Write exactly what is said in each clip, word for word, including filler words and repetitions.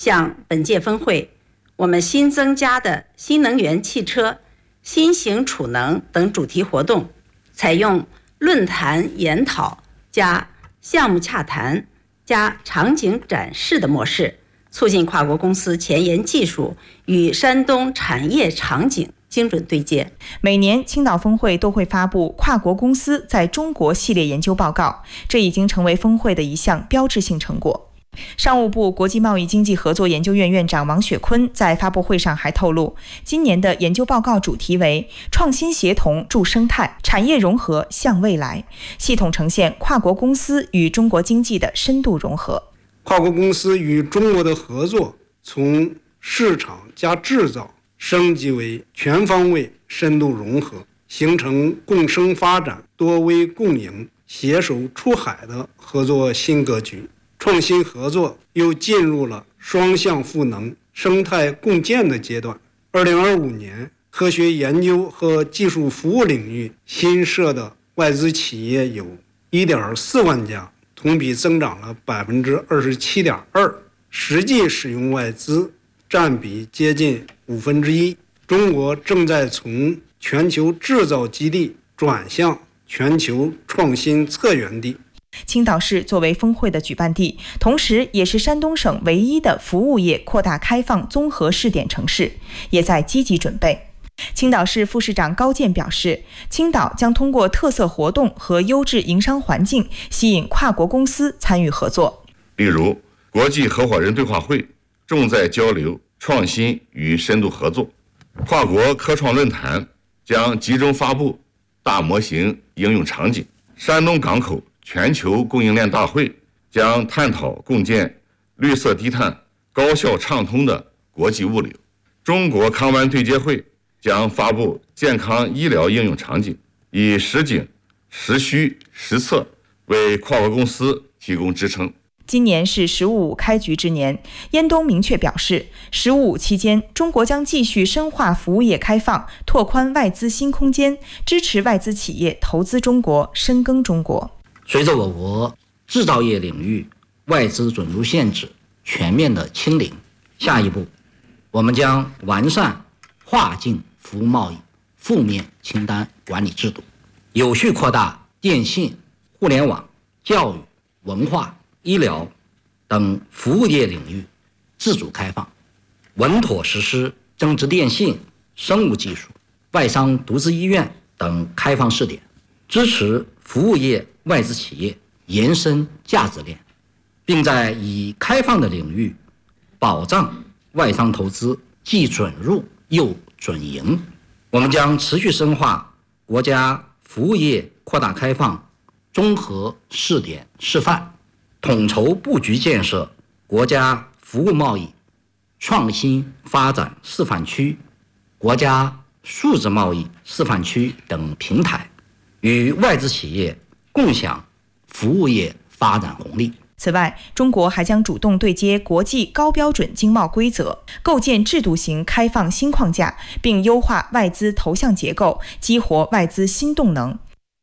像本届峰会，我们新增加的新能源汽车、新型储能等主题活动，采用论坛研讨加项目洽谈加场景展示的模式，促进跨国公司前沿技术与山东产业场景精准对接。 每年青岛峰会都会发布跨国公司在中国系列研究报告，这已经成为峰会的一项标志性成果。商务部国际贸易经济合作研究院院长王雪坤在发布会上还透露，今年的研究报告主题为创新协同助生态，产业融合向未来，系统呈现跨国公司与中国经济的深度融合。 跨国公司与中国的合作从市场加制造升级为全方位深度融合，形成共生发展、多维共赢、携手出海的合作新格局。创新合作又进入了双向赋能、生态共建的阶段。二零二五年，科学研究和技术服务领域新设的外资企业有一点四万家，同比增长了百分之二十七点二，实际使用外资占比接近五分之一。中国正在从全球制造基地转向全球创新策源地。 青岛市作为峰会的举办地，同时也是山东省唯一的服务业扩大开放综合试点城市，也在积极准备。青岛市副市长高健表示，青岛将通过特色活动和优质营商环境，吸引跨国公司参与合作。 例如，国际合伙人对话会重在交流、创新与深度合作；跨国科创论坛将集中发布大模型应用场景；山东港口全球供应链大会将探讨共建绿色低碳、高效畅通的国际物流；中国康湾对接会将发布健康医疗应用场景，以实景、实需、实测为跨国公司提供支撑。 今年是“十五五”开局之年，燕东明确表示，“十五五”期间，中国将继续深化服务业开放，拓宽外资新空间，支持外资企业投资中国、深耕中国。 随着我国制造业领域外资准入限制全面的清零，下一步我们将完善跨境服务贸易负面清单管理制度，有序扩大电信、互联网、教育、文化、医疗等服务业领域自主开放，稳妥实施增值电信、生物技术、外商独资医院等开放试点，支持服务业外资企业延伸价值链，并在已开放的领域保障外商投资既准入又准营。我们将持续深化国家服务业扩大开放综合试点示范，统筹布局建设国家服务贸易创新发展示范区、国家数字贸易示范区等平台，与外资企业共享服务业发展红利。 此外，中国还将主动对接国际高标准经贸规则，构建制度型开放新框架，并优化外资投向结构，激活外资新动能。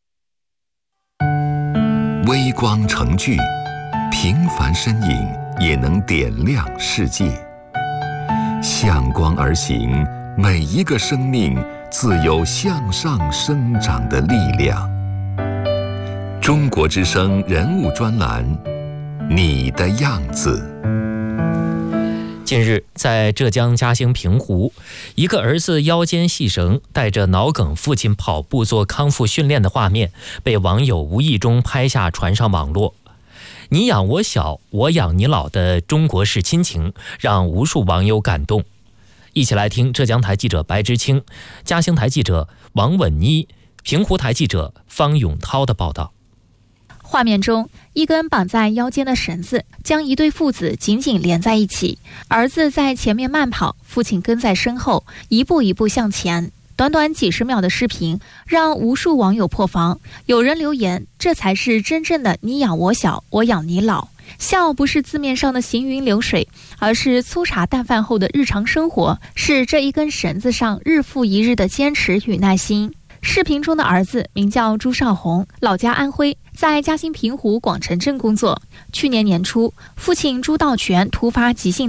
微光成炬，平凡身影也能点亮世界。向光而行，每一个生命自有向上生长的力量。中国之声人物专栏，你的样子。 近日，在浙江嘉兴平湖，一个儿子腰间系绳，带着脑梗父亲跑步做康复训练的画面，被网友无意中拍下传上网络。你养我小，我养你老的中国式亲情，让无数网友感动。一起来听浙江台记者白之清、嘉兴台记者王稳妮、平湖台记者方永涛的报道。 画面中，一根绑在腰间的绳子将一对父子紧紧连在一起，儿子在前面慢跑，父亲跟在身后，一步一步向前。短短几十秒的视频让无数网友破防，有人留言，这才是真正的你养我小，我养你老。笑不是字面上的行云流水，而是粗茶淡饭后的日常生活，是这一根绳子上日复一日的坚持与耐心。视频中的儿子名叫朱少红，老家安徽，在嘉兴平湖广城镇工作。去年年初，父亲朱道全突发急性